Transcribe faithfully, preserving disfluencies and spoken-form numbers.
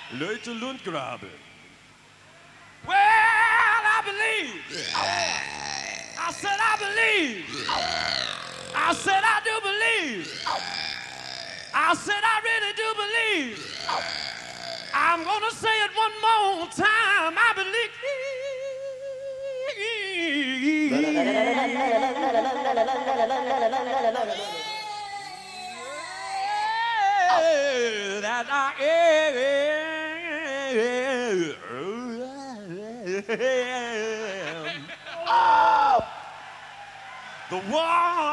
Leute Lundgrabe. Well, I believe. I said I believe. I said I do believe. I said I really do believe. I'm gonna say it one more time. I believe that I am the one.